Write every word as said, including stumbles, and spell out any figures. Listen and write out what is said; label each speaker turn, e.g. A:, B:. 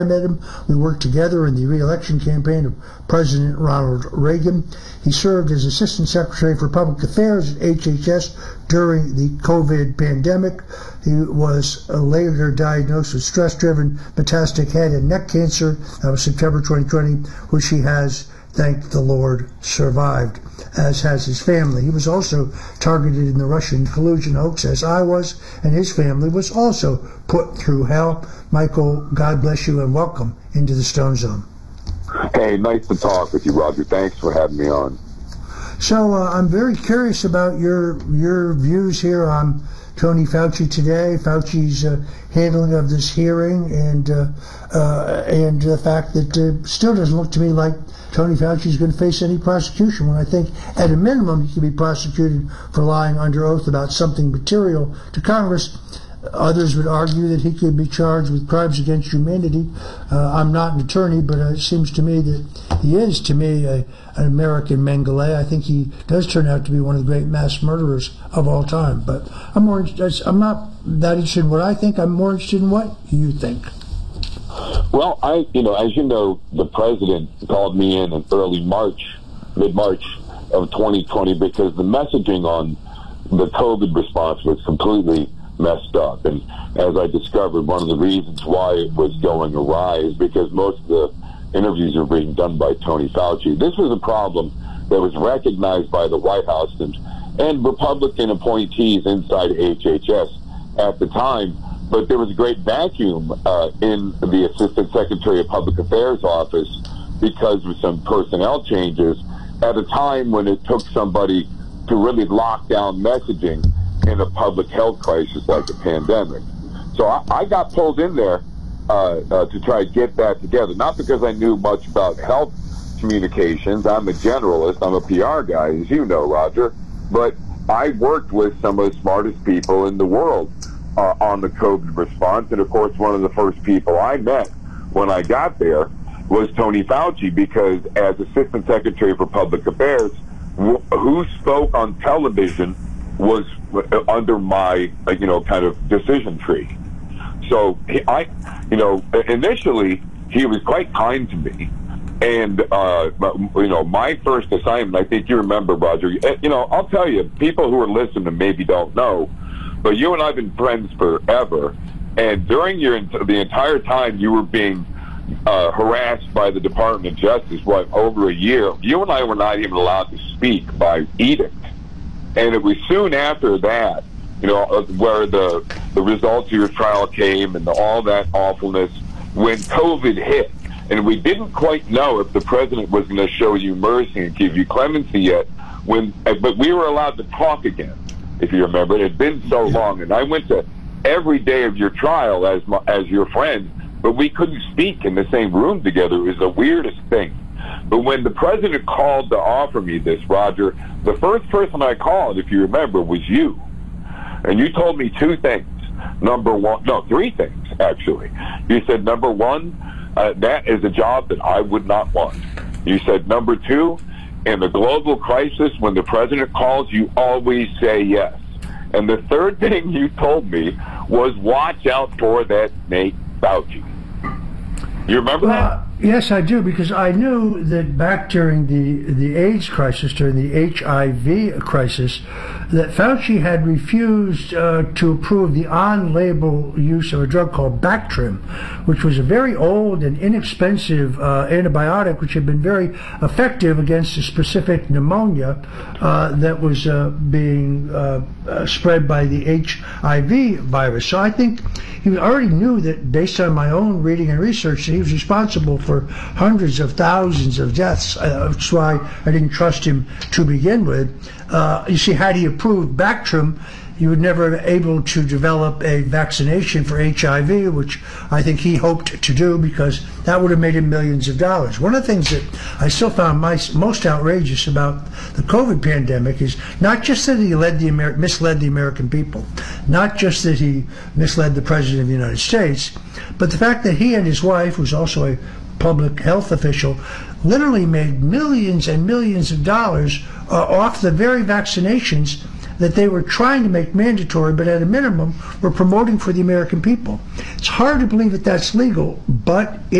A: I met him. We worked together in the re-election campaign of President Ronald Reagan. He served as Assistant Secretary for Public Affairs at H H S during the COVID pandemic. He was later diagnosed with stress-driven metastatic head and neck cancer. That was September twenty twenty, which he has, thank the Lord, survived, as has his family. He was also targeted in the Russian collusion hoax, as I was, and his family was also put through hell. Michael, God bless you, and welcome into the Stone Zone.
B: Hey, nice to talk with you, Roger. Thanks for having me on.
A: So uh, I'm very curious about your your views here on Tony Fauci today, Fauci's uh, handling of this hearing, and uh, uh, and the fact that uh, still doesn't look to me like Tony Fauci is going to face any prosecution, when I think at a minimum he could be prosecuted for lying under oath about something material to Congress. Others would argue that he could be charged with crimes against humanity. Uh, I'm not an attorney, but it seems to me that he is, to me, a, an American Mengele. I think he does turn out to be one of the great mass murderers of all time. But I'm more. I'm not that interested in what I think. I'm more interested in what you think.
B: Well, I, you know, as you know, the president called me in in early March, mid-March of twenty twenty, because the messaging on the COVID response was completely messed up. And as I discovered, one of the reasons why it was going awry is because most of the interviews are being done by Tony Fauci. This was a problem that was recognized by the White House and, and Republican appointees inside H H S at the time. But there was a great vacuum uh, in the Assistant Secretary of Public Affairs office because of some personnel changes at a time when it took somebody to really lock down messaging in a public health crisis like a pandemic. So I, I got pulled in there uh, uh, to try to get that together, not because I knew much about health communications. I'm a generalist. I'm a P R guy, as you know, Roger. But I worked with some of the smartest people in the world uh, on the COVID response. And, of course, one of the first people I met when I got there was Tony Fauci, because as Assistant Secretary for Public Affairs, wh- who spoke on television was under my, you know, kind of decision tree. So he, I, you know, initially he was quite kind to me. And, uh, you know, my first assignment, I think you remember, Roger, you know, I'll tell you, people who are listening maybe don't know, but you and I have been friends forever. And during your the entire time you were being uh, harassed by the Department of Justice, what, over a year, you and I were not even allowed to speak by edict. And it was soon after that, you know, where the the results of your trial came and the, all that awfulness, when COVID hit. And we didn't quite know if the president was going to show you mercy and give you clemency yet. When, but we were allowed to talk again, if you remember. It had been so long. And I went to every day of your trial as my, as your friend, but we couldn't speak in the same room together. It was the weirdest thing. But when the president called to offer me this, Roger, the first person I called, if you remember, was you. And you told me two things. Number one, no, three things, actually. You said, number one, uh, that is a job that I would not want. You said, number two, in the global crisis, when the president calls, you always say yes. And the third thing you told me was, watch out for that Nate Fauci. You remember
A: well,
B: that?
A: Yes, I do, because I knew that back during the, the AIDS crisis, during the H I V crisis, that Fauci had refused uh, to approve the on-label use of a drug called Bactrim, which was a very old and inexpensive uh, antibiotic which had been very effective against a specific pneumonia uh, that was uh, being uh, uh, spread by the H I V virus. So I think he already knew that, based on my own reading and research, that he was responsible for for hundreds of thousands of deaths. Uh, that's why I didn't trust him to begin with. Uh, you see, had he approved Bactrim, you would never be able to develop a vaccination for H I V, which I think he hoped to do, because that would have made him millions of dollars. One of the things that I still found my, most outrageous about the COVID pandemic is not just that he led the Amer- misled the American people, not just that he misled the President of the United States, but the fact that he and his wife, who's also a public health official, literally made millions and millions of dollars uh, off the very vaccinations that they were trying to make mandatory, but at a minimum were promoting for the American people. It's hard to believe that that's legal, but it